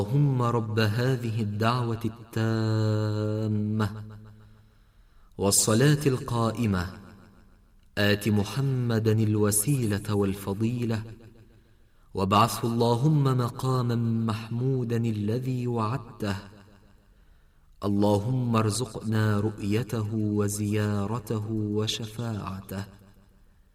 اللهم رب هذه الدعوة التامة والصلاة القائمة آت محمدا الوسيلة والفضيلة وابعثه اللهم مقاما محمودا الذي وعدته. اللهم ارزقنا رؤيته وزيارته وشفاعته.